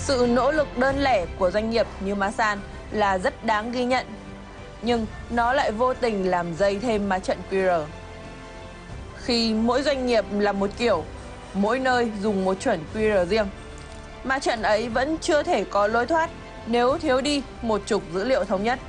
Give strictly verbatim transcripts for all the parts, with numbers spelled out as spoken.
Sự nỗ lực đơn lẻ của doanh nghiệp như Masan là rất đáng ghi nhận, nhưng nó lại vô tình làm dày thêm má trận quy rờ. Khi mỗi doanh nghiệp là một kiểu, mỗi nơi dùng một chuẩn quy rờ riêng, má trận ấy vẫn chưa thể có lối thoát nếu thiếu đi một trục dữ liệu thống nhất.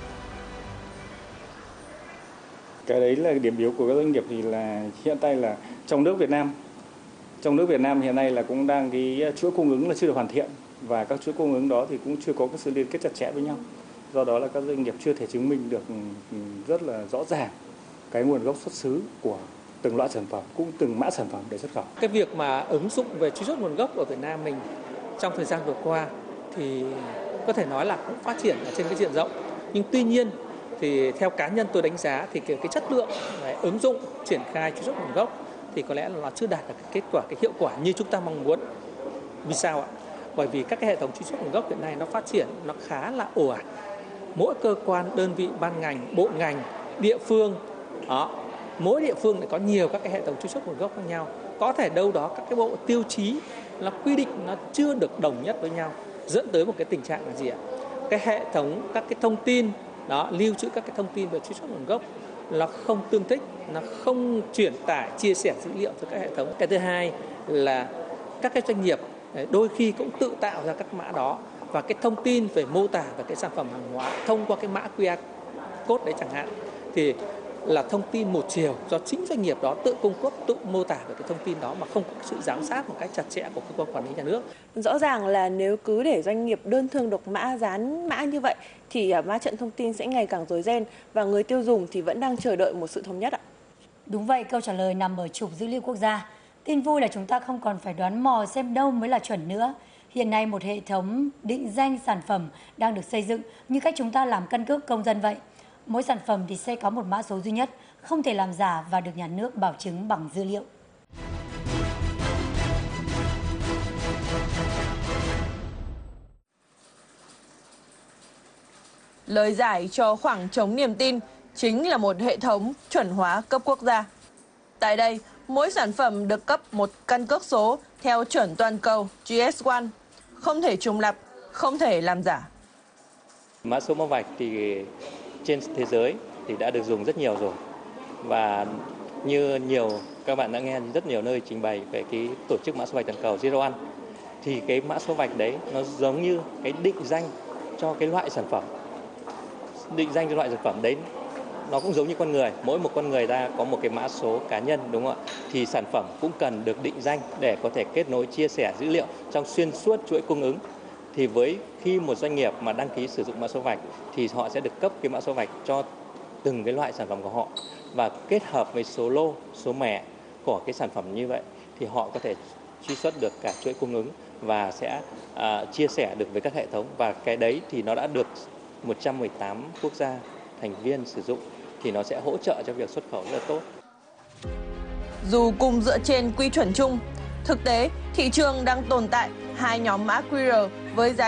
Cái đấy là điểm yếu của các doanh nghiệp, thì là hiện tại là trong nước Việt Nam. Trong nước Việt Nam hiện nay là cũng đang cái chuỗi cung ứng là chưa được hoàn thiện, và các chuỗi cung ứng đó thì cũng chưa có cái sự liên kết chặt chẽ với nhau. Do đó là các doanh nghiệp chưa thể chứng minh được rất là rõ ràng cái nguồn gốc xuất xứ của từng loại sản phẩm, cũng từng mã sản phẩm để xuất khẩu. Cái việc mà ứng dụng về truy xuất nguồn gốc ở Việt Nam mình trong thời gian vừa qua thì có thể nói là cũng phát triển ở trên cái diện rộng. Nhưng tuy nhiên thì theo cá nhân tôi đánh giá thì cái, cái chất lượng đấy, ứng dụng triển khai truy xuất nguồn gốc thì có lẽ là nó chưa đạt được cái kết quả, cái hiệu quả như chúng ta mong muốn. Vì sao ạ? Bởi vì các cái hệ thống truy xuất nguồn gốc hiện nay nó phát triển nó khá là ồ ạt. Mỗi cơ quan, đơn vị, ban ngành, bộ ngành, địa phương đó, mỗi địa phương lại có nhiều các cái hệ thống truy xuất nguồn gốc khác nhau. Có thể đâu đó các cái bộ tiêu chí nó quy định nó chưa được đồng nhất với nhau, dẫn tới một cái tình trạng là gì ạ? Cái hệ thống các cái thông tin đó, lưu trữ các cái thông tin về truy xuất nguồn gốc nó không tương thích, nó không truyền tải, chia sẻ dữ liệu với các hệ thống. Cái thứ hai là các cái doanh nghiệp đôi khi cũng tự tạo ra các mã đó, và cái thông tin về mô tả về cái sản phẩm hàng hóa thông qua cái mã quy rờ code đấy chẳng hạn, thì là thông tin một chiều do chính doanh nghiệp đó tự cung cấp, tự mô tả về cái thông tin đó mà không có sự giám sát một cách chặt chẽ của cơ quan quản lý nhà nước. Rõ ràng là nếu cứ để doanh nghiệp đơn thương độc mã, dán mã như vậy thì ma trận thông tin sẽ ngày càng rối ren, và người tiêu dùng thì vẫn đang chờ đợi một sự thống nhất ạ. Đúng vậy, câu trả lời nằm ở trục dữ liệu quốc gia. Tin vui là chúng ta không còn phải đoán mò xem đâu mới là chuẩn nữa. Hiện nay một hệ thống định danh sản phẩm đang được xây dựng như cách chúng ta làm căn cước công dân vậy. Mỗi sản phẩm thì sẽ có một mã số duy nhất, không thể làm giả và được nhà nước bảo chứng bằng dữ liệu. Lời giải cho khoảng trống niềm tin chính là một hệ thống chuẩn hóa cấp quốc gia. Tại đây, mỗi sản phẩm được cấp một căn cước số theo chuẩn toàn cầu G S một, không thể trùng lặp, không thể làm giả. Mã số mã vạch thì trên thế giới thì đã được dùng rất nhiều rồi, và như nhiều các bạn đã nghe rất nhiều nơi trình bày về cái tổ chức mã số vạch toàn cầu Zero One, thì cái mã số vạch đấy nó giống như cái định danh cho cái loại sản phẩm. Định danh cho loại sản phẩm đấy nó cũng giống như con người, mỗi một con người ta có một cái mã số cá nhân, đúng không ạ? Thì sản phẩm cũng cần được định danh để có thể kết nối, chia sẻ dữ liệu trong xuyên suốt chuỗi cung ứng. Thì với khi một doanh nghiệp mà đăng ký sử dụng mã số vạch thì họ sẽ được cấp cái mã số vạch cho từng cái loại sản phẩm của họ, và kết hợp với số lô, số mẻ của cái sản phẩm như vậy thì họ có thể truy xuất được cả chuỗi cung ứng và sẽ à, chia sẻ được với các hệ thống, và cái đấy thì nó đã được một trăm mười tám quốc gia thành viên sử dụng, thì nó sẽ hỗ trợ cho việc xuất khẩu rất là tốt. Dù cùng dựa trên quy chuẩn chung, thực tế thị trường đang tồn tại hai nhóm mã quy rờ với giá